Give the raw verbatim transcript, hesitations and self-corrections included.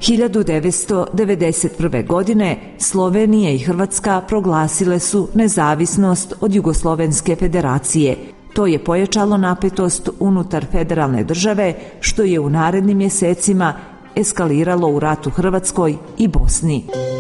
hiljadu devetsto devedeset prve. godine Slovenija i Hrvatska proglasile su nezavisnost od Jugoslovenske federacije. To je pojačalo napetost unutar federalne države, što je u narednim mjesecima eskaliralo u ratu Hrvatskoj i Bosni.